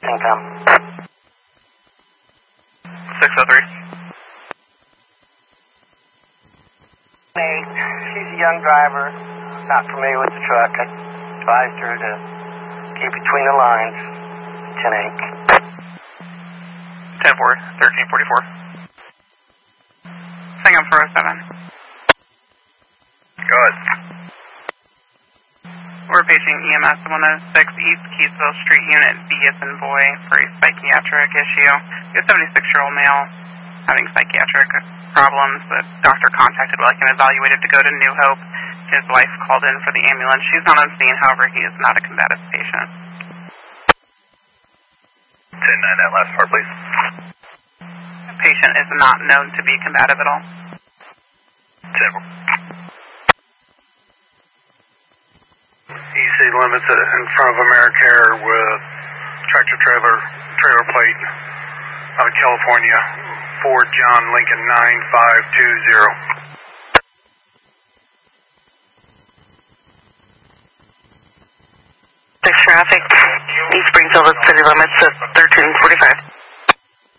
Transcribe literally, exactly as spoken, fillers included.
Income. six oh three. Hey, she's a young driver, not familiar with the truck. I advised her to keep between the lines. ten eight. ten four, thirteen forty-four. Singham four oh seven. Go ahead. We're paging E M S one oh six East Keysville Street, Unit B as in boy, for a psychiatric issue. A seventy-six-year-old male having psychiatric problems. The doctor contacted while he evaluated to go to New Hope. His wife called in for the ambulance. She's not on scene, however, he is not a combative patient. ten nine, that last part, please. The patient is not known to be combative at all. ten four. E C limits in front of AmeriCare with tractor trailer, trailer plate out of California, Ford John Lincoln nine five two zero. Six traffic, East Springfield at city limits at thirteen forty-five.